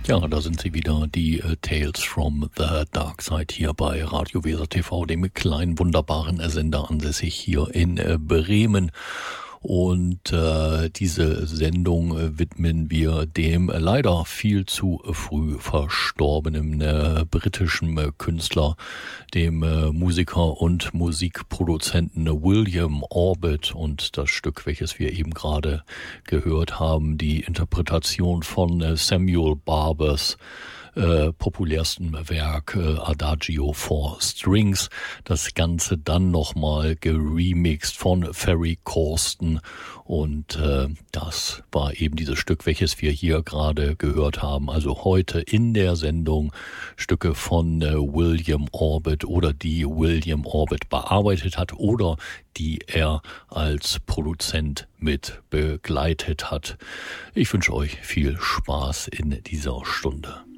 Ja, da sind sie wieder, die Tales from the Dark Side hier bei Radio Weser TV, dem kleinen wunderbaren Sender ansässig hier in Bremen. Und diese Sendung widmen wir dem leider viel zu früh verstorbenen britischen Künstler, dem Musiker und Musikproduzenten William Orbit, und das Stück, welches wir eben gerade gehört haben, die Interpretation von Samuel Barbers populärsten Werk Adagio for Strings. Das Ganze dann nochmal geremixed von Ferry Corsten, und das war eben dieses Stück, welches wir hier gerade gehört haben. Also heute in der Sendung Stücke von William Orbit oder die William Orbit bearbeitet hat oder die er als Produzent mit begleitet hat. Ich wünsche euch viel Spaß in dieser Stunde.